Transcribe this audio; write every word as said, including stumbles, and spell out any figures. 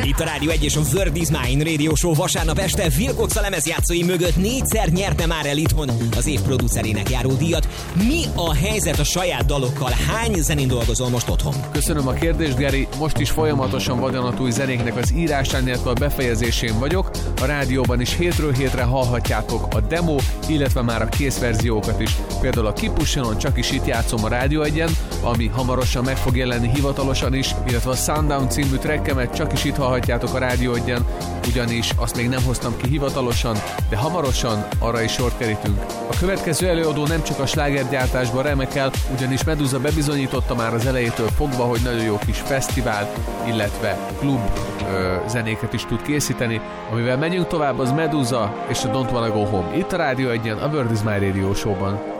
Itt a Rádió egy és a Word is Mine Radio Show vasárnap este Wilcox a lemezjátszói mögött négyszer nyerte már el itthon az év producerének járó díjat. Mi a helyzet a saját dalokkal? Hány zenén dolgozol most otthon? Köszönöm a kérdést, Geri. Most is folyamatosan vadonatúj zenéknek az írásán, illetve a befejezésén vagyok. A rádióban is hétről hétre hallhatjátok a demo, illetve már a kész verziókat is. Például a Kipussionon csak is itt játszom a Rádió egyen, ami hamarosan meg fog jelenni hivatalosan is, illetve a Sundown című trackemet csak is itt hallhatjátok a Rádió egyen, ugyanis azt még nem hoztam ki hivatalosan, de hamarosan arra is sort kerítünk. A következő előadó nem csak a slágergyártásban remekel, ugyanis Medusa bebizonyította már az elejétől fogva, hogy nagyon jó kis fesztivál, illetve klub ö, zenéket is tud készíteni. Amivel megyünk tovább, az Medusa és a Don't Wanna Go Home. Itt a Rádió egyen, a Word is My Radio Show-ban.